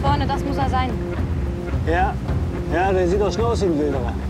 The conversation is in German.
vorne, das muss er sein. Ja, der sieht doch schon aus wie ein Wilderer.